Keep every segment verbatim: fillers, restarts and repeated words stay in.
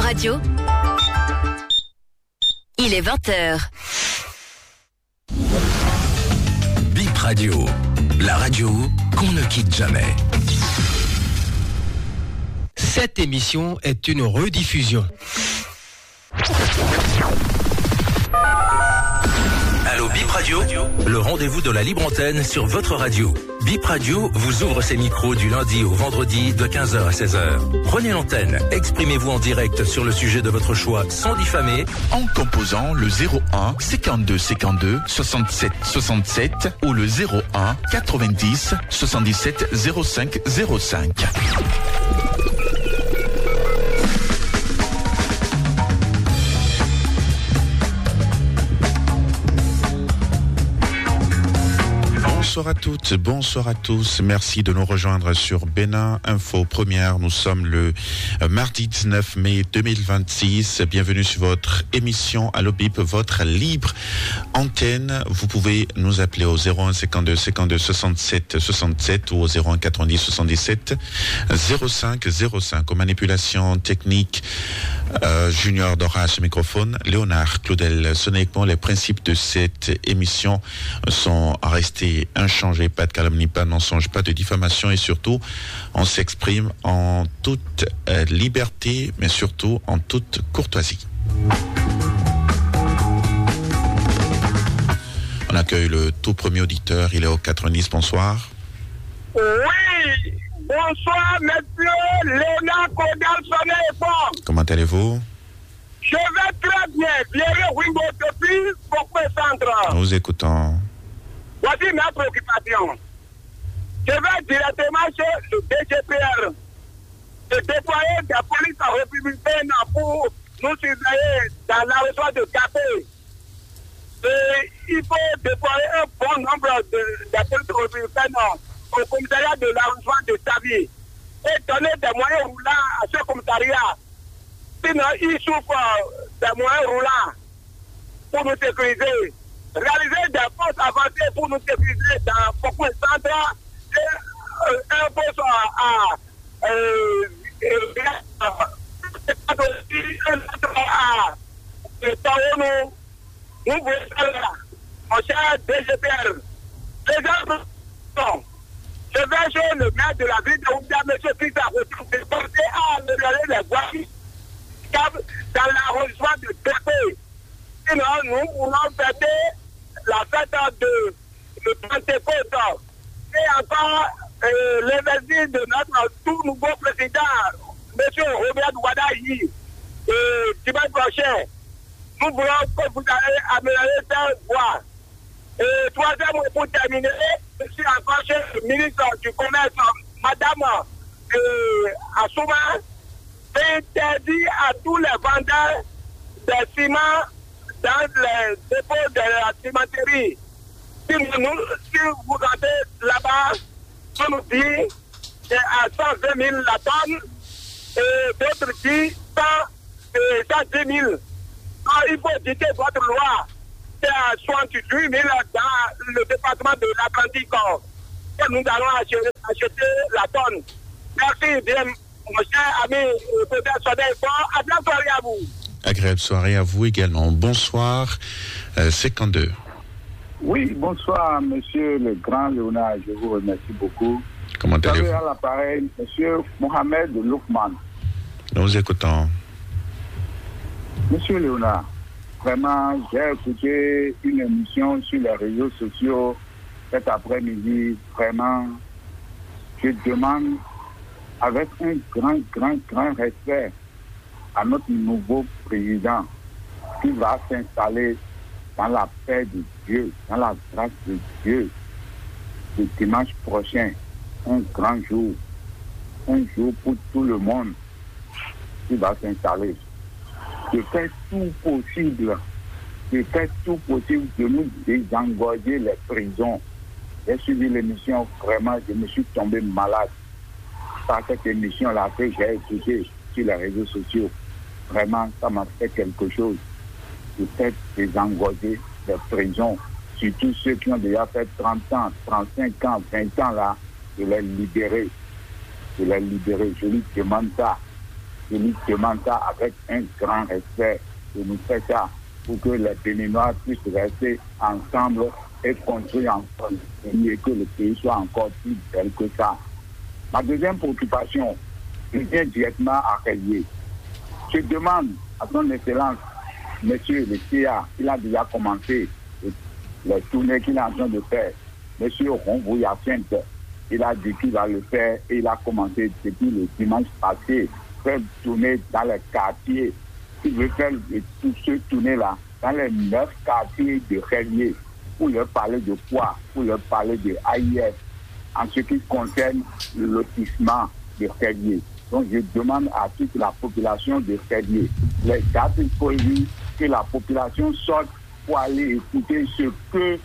Radio. Il est vingt heures. Bip Radio, la radio qu'on ne quitte jamais. Cette émission est une rediffusion. Allô Bip Radio, le rendez-vous de la libre antenne sur votre radio. Bip Radio vous ouvre ses micros du lundi au vendredi de quinze heures à seize heures. Prenez l'antenne, exprimez-vous en direct sur le sujet de votre choix sans diffamer. En composant le zéro un cinquante-deux cinquante-deux soixante-sept soixante-sept ou le zéro un quatre-vingt-dix soixante-dix-sept zéro cinq zéro cinq. Bonsoir à toutes, bonsoir à tous. Merci de nous rejoindre sur Bénin Info Première. Nous sommes le mardi dix-neuf mai deux mille vingt-six. Bienvenue sur votre émission Allo Bip, votre libre antenne. Vous pouvez nous appeler au zéro un cinquante-deux cinquante-deux soixante-sept soixante-sept ou au zéro un quatre-vingt-dix soixante-dix-sept zéro cinq zéro cinq. Aux manipulations techniques, euh, Junior Dorache microphone, Léonard Claudel Sonniquement. Les principes de cette émission sont restés inchangés, pas de calomnie, pas de mensonge, pas de diffamation et surtout on s'exprime en toute euh, liberté mais surtout en toute courtoisie. On accueille le tout premier auditeur, il est au quatre-vingt-dix, bonsoir. Oui, bonsoir monsieur Léonard Claudel Sonniquement. Comment allez-vous? Je vais très bien, Pierre Wingo depuis Pokwe Centre. Nous écoutons. Voici ma préoccupation. Je vais directement chez le D G P R de déployer des polices républicaines pour nous surveiller dans l'arrondissement de Capé. Et il faut déployer un bon nombre de, de polices républicaines au commissariat de l'arrondissement de Tavi et donner des moyens roulants à ce commissariat. Sinon, il souffre des moyens roulants pour nous sécuriser. Réaliser des postes avancés pour nous sécuriser dans Pokwe Centre et euh, un poste à, à, euh, à Taono. Nous voulons faire mon cher D G P R. Les autres sont. Je vais chez le maire de la ville de Oudia, M. Christophe, de porter à améliorer les voies dans l'arrondissement de Capé. Sinon, nous voulons fêter la fête de, de Pentecôte et encore euh, l'investiture de notre tout nouveau président, M. Robert Ouadayi, euh, dimanche prochain. Nous voulons que vous allez améliorer cette voie. Et troisième, pour terminer, je suis encore chez le ministre du Commerce, Madame euh, Assouma, interdit à tous les vendeurs de ciment dans les dépôts de la cimenterie. Si, nous, si vous rentrez là-bas, on nous dit c'est à cent vingt mille la tonne et d'autres disent cent dix mille. Alors, il faut dicter votre loi. C'est à soixante-huit mille dans le département de l'Atlantique. Et nous allons acheter, acheter la tonne. Merci bien, mon cher ami, peut-être Sonniquement. À bientôt à vous. Agréable soirée à vous également. Bonsoir, euh, cinquante-deux. Oui, bonsoir, monsieur le grand Léonard. Je vous remercie beaucoup. Comment allez-vous? À l'appareil, monsieur Mohamed Loukman. Nous écoutons. Monsieur Léonard, vraiment, j'ai écouté une émission sur les réseaux sociaux cet après-midi. Vraiment, je demande avec un grand, grand, grand respect à notre nouveau président qui va s'installer dans la paix de Dieu, dans la grâce de Dieu, le dimanche prochain, un grand jour, un jour pour tout le monde qui va s'installer. Je fais tout possible, je fais tout possible de nous désengorger les prisons. J'ai suivi l'émission, vraiment, je me suis tombé malade par cette émission-là que j'ai écoutée sur les réseaux sociaux. Vraiment, ça m'a fait quelque chose. Je fais désengorger les prisons, surtout ceux qui ont déjà fait trente ans, trente-cinq ans, vingt ans là, de les libérer. De les libérer. Je lui demande ça. je lui demande ça avec un grand respect. Je nous fais ça pour que les Béninois puissent rester ensemble et construire ensemble et que le pays soit encore plus bel que ça. Ma deuxième préoccupation, je viens directement à Rélier. Je demande à son Excellence, Monsieur le C A, il a déjà commencé les tournées qu'il est en train de faire. Monsieur Ronvou-Yacinthe, il a dit qu'il va le faire et il a commencé depuis le dimanche passé, faire tourner dans les quartiers. Il veut faire tout ce tourner-là dans les neuf quartiers de Rélier pour leur parler de quoi, pour leur parler de A I F en ce qui concerne le lotissement de Rélier. Donc je demande à toute la population de Rélier, les dates prévues, que la population sorte pour aller écouter ce que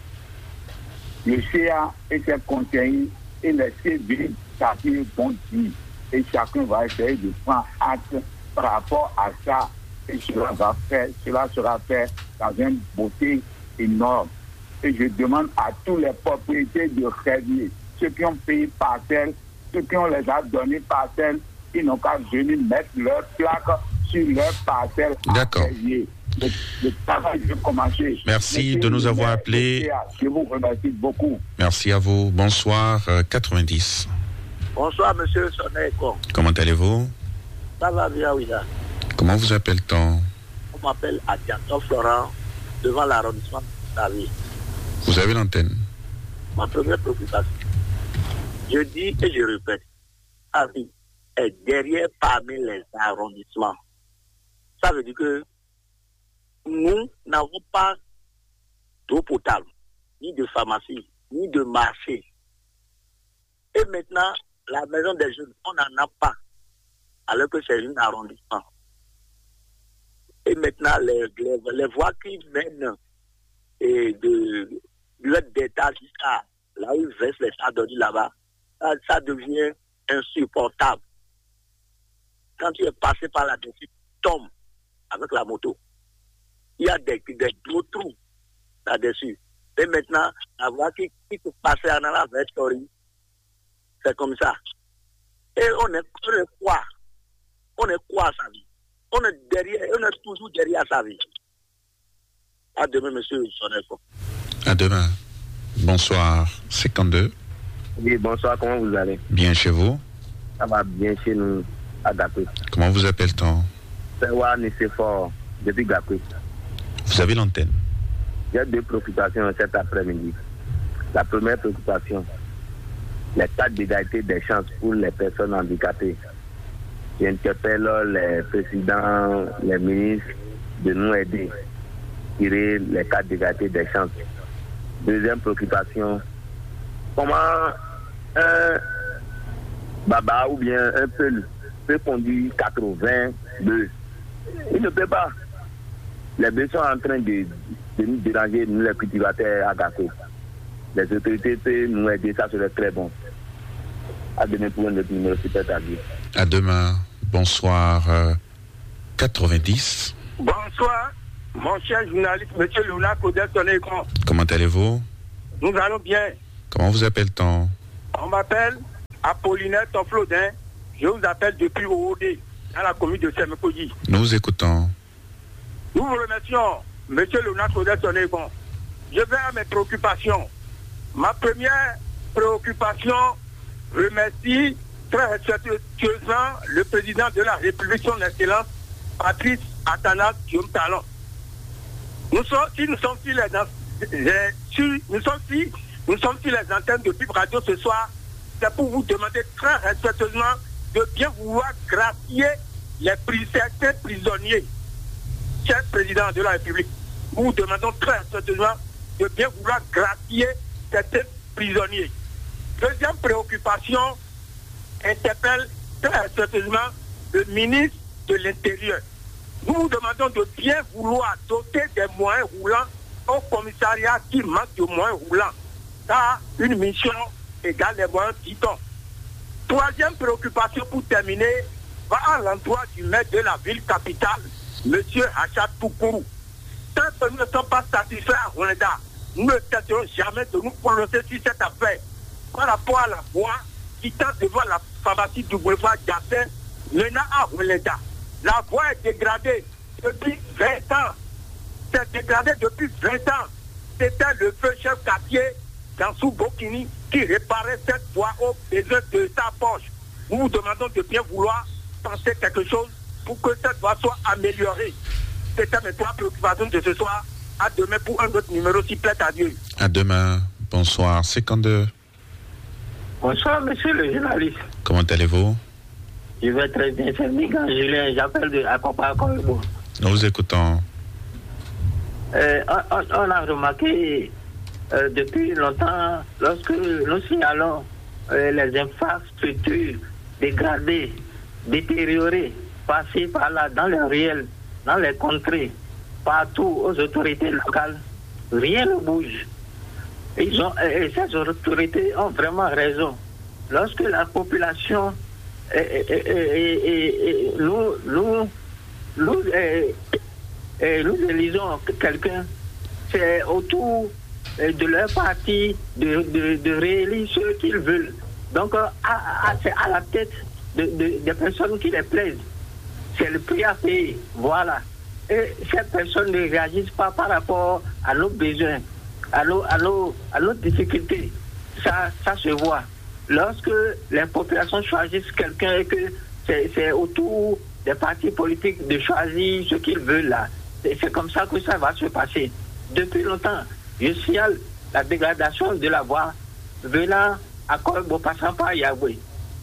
le C A et ses conseillers et les C V quartiers vont dire. Et chacun va essayer de prendre acte par rapport à ça. Et cela va faire, cela sera fait dans une beauté énorme. Et je demande à tous les propriétaires de Rélier, ceux qui ont payé parcelle, ceux qui ont les a donnés parcelle, ils n'ont qu'à venir mettre leur plaque sur leur parcelle. D'accord. Le, le travail veut commencer. Merci de nous avoir appelés. Je vous remercie beaucoup. Merci à vous. Bonsoir, euh, quatre-vingt-dix. Bonsoir, monsieur Soneko. Comment allez-vous? Ça va bien, oui, là. Comment vous appelle-t-on? On m'appelle Adianton Florent, devant l'arrondissement de Paris. Vous avez l'antenne. Ma première préoccupation, je dis et je répète, Paris est derrière parmi les arrondissements. Ça veut dire que nous n'avons pas d'eau potable, ni de pharmacie, ni de marché. Et maintenant, la maison des jeunes, on n'en a pas, alors que c'est un arrondissement. Et maintenant, les, les, les voies qui mènent et de l'ouest d'État jusqu'à là où ils versent les chardonniers là-bas, ça, ça devient insupportable. Quand tu es passé par là-dessus, tu tombes avec la moto. Il y a des, des gros trous là-dessus. Et maintenant, la voie qui, qui se passait en allant vers Tori, c'est comme ça. Et on est, on est quoi? On est quoi à sa vie? On est derrière, on est toujours derrière sa vie. À demain, monsieur Soneko. À demain. Bonsoir, cinquante-deux. Oui, bonsoir, comment vous allez? Bien chez vous? Ça va bien chez nous, à Gakwe. Comment vous appelle-t-on? C'est Wan Fort, depuis Gakwe. Vous avez l'antenne. J'ai deux préoccupations cet après-midi. La première préoccupation, les cadres d'égalité des chances pour les personnes handicapées. J'interpelle les présidents, les ministres de nous aider à tirer les cadres d'égalité des chances. Deuxième préoccupation, comment un baba ou bien un peul peut conduire quatre-vingt-deux? Il ne peut pas. Les bœufs sont en train de, de nous déranger, nous les cultivateurs à Gakwe. Les autorités peuvent nous aider, ça serait très bon. À demain pour un autre numéro, c'est à dire. À demain. Bonsoir, euh, quatre-vingt-dix. Bonsoir, mon cher journaliste, monsieur Lula Kodel Tonekon. Comment allez-vous? Nous allons bien. Comment vous appelle-t-on? On m'appelle Apollinaire Toflodin. Je vous appelle depuis O O D, dans la commune de Semekoji. Nous vous écoutons. Nous vous remercions, monsieur Lula Kodel Tonekon. Je vais à mes préoccupations. Ma première préoccupation, remercie très respectueusement le président de la République, son Excellence, Patrice Athanas Guillaume Talon. Nous sommes, si nous sommes sur les, les, si nous sommes si nous sommes sur les antennes de Bip Radio ce soir, c'est pour vous demander très respectueusement de bien vouloir gracier les pris, certains prisonniers. Cher président de la République, nous vous demandons très respectueusement de bien vouloir gracier certains prisonniers. Deuxième préoccupation, interpelle très respectueusement le ministre de l'Intérieur. Nous vous demandons de bien vouloir doter des moyens roulants au commissariat qui manque de moyens roulants. Car une mission égale les moyens titans. Troisième préoccupation pour terminer va à l'endroit du maire de la ville capitale, M. Hachat Toukourou. Tant que nous ne sommes pas satisfaits à Rwanda, nous ne cesserons jamais de nous prononcer sur cette affaire par rapport à la voie qui tente devant la pharmacie du boulevard Gassin, menant à Rwanda. La voie est dégradée depuis vingt ans. C'est dégradé depuis vingt ans. C'était le feu chef quartier Dansou Bokini qui réparait cette voie au besoin de sa poche. Nous vous demandons de bien vouloir penser quelque chose pour que cette voie soit améliorée. C'était mes trois préoccupations de ce soir. À demain pour un autre numéro, s'il plaît à Dieu. À demain. Bonsoir. cinquante-deux. Bonsoir, monsieur le journaliste. Comment allez-vous? Je vais très bien. C'est Migan Julien. J'appelle de Akopa Kolbo. Nous vous écoutons. Euh, on, on a remarqué euh, depuis longtemps, lorsque nous signalons euh, les infrastructures dégradées, détériorées, passées par là, dans le réel, dans les contrées, partout aux autorités locales, rien ne bouge. Ils ont, et ces autorités ont vraiment raison. Lorsque la population, et, et, et, et, et, nous, nous, nous, et, et nous élisons quelqu'un, c'est autour de leur parti de, de, de réélire ceux qu'ils veulent. Donc, à, à, c'est à la tête de, de, des personnes qui les plaisent. C'est le prix à payer. Voilà. Et ces personnes ne réagissent pas par rapport à nos besoins, à nos, à nos, à nos difficultés. Ça, ça se voit. Lorsque les populations choisissent quelqu'un et que c'est, c'est autour des partis politiques de choisir ce qu'ils veulent là, c'est, c'est comme ça que ça va se passer. Depuis longtemps, je signale la dégradation de la voie venant à Kolbo, passant par Yahweh.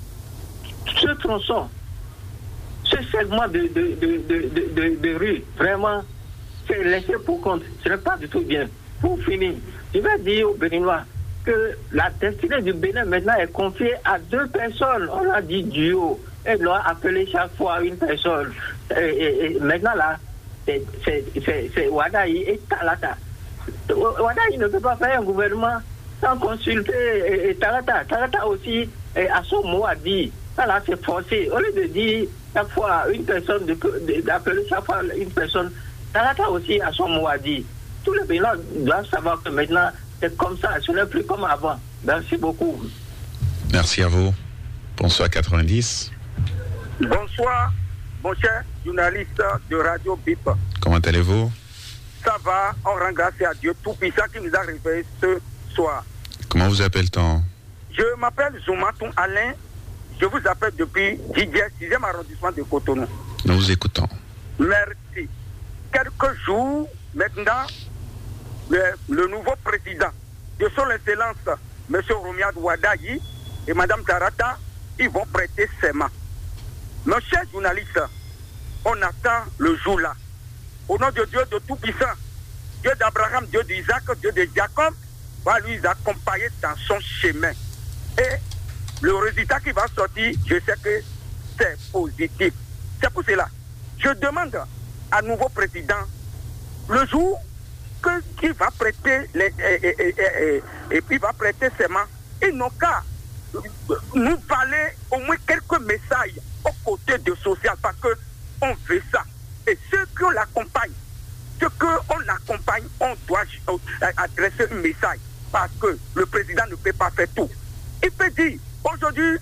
Ce tronçon, ce segment de, de, de, de, de, de, de rue, vraiment, c'est laissé pour compte. Ce n'est pas du tout bien. Pour finir, je vais dire aux Béninois que la destinée du Bénin maintenant est confiée à deux personnes. On a dit duo. Et on doit appeler chaque fois une personne. Et, et, et maintenant là, c'est, c'est, c'est, c'est Wadaï et Talata. Wadaï ne peut pas faire un gouvernement sans consulter et, et Talata. Talata aussi a son mot à dire. Ça là, c'est forcé. Au lieu de dire chaque fois une personne, de, de, d'appeler chaque fois une personne, Talata aussi a son mot à dire. Tous les Béninois doivent savoir que maintenant, c'est comme ça, ce n'est plus comme avant. Merci beaucoup. Merci à vous. Bonsoir quatre-vingt-dix. Bonsoir, mon cher journaliste de Radio B I P. Comment allez-vous? Ça va, on rend grâce à Dieu Tout-Puissant qui nous a réveillés ce soir. Comment vous appelle-t-on? Je m'appelle Zoumatou Alain. Je vous appelle depuis Didier, sixième arrondissement de Cotonou. Nous vous écoutons. Merci. Quelques jours maintenant, le, le nouveau président de son excellence, M. Romiad Wadaï et Mme Tarata, ils vont prêter serment. Mes chers journalistes, on attend le jour là. Au nom de Dieu de Tout-Puissant, Dieu d'Abraham, Dieu d'Isaac, Dieu de Jacob, va lui accompagner dans son chemin. Et le résultat qui va sortir, je sais que c'est positif. C'est pour cela, je demande à nouveau président, le jour que, qu'il va prêter les, et, et, et, et, et puis va prêter serment, ils n'ont qu'à nous parler au moins quelques messages aux côtés de social, parce qu'on veut ça. Et ceux qui l'accompagnent, ceux qu'on l'accompagne, on doit adresser un message, parce que le président ne peut pas faire tout. Il peut dire, aujourd'hui,